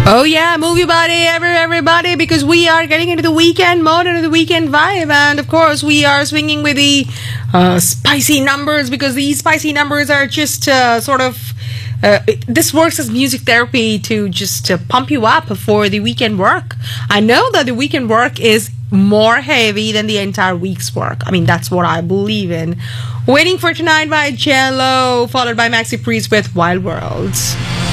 Oh yeah, movie body, everybody, because we are getting into the weekend mode, into the weekend vibe, and of course we are swinging with the spicy numbers, because these spicy numbers are just this works as music therapy to just pump you up for the weekend work. I know that the weekend work is more heavy than the entire week's work. I mean, that's what I believe in. Waiting for Tonight by Jello, followed by Maxi Priest with Wild Worlds.